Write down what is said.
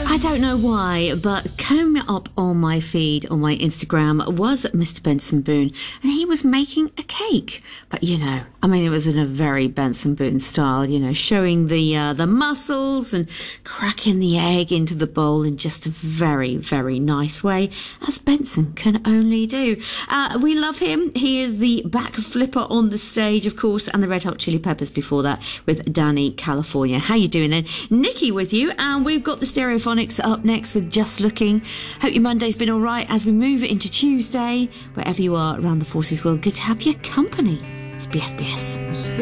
I don't know why, but coming up on my feed on my Instagram was Mr. Benson Boone, and he was making a cake. But it was in a very Benson Boone style, showing the muscles and cracking the egg into the bowl in just a very, very nice way, as Benson can only do. We love him. He is the back flipper on the stage, of course, and the Red Hot Chili Peppers before that with Danny California. How you doing then? Nikki with you, and we've got the Stereophonics up next with Just Looking. Hope your Monday's been all right as we move into Tuesday. Wherever you are around the Forces world, good to have your company. It's BFBS.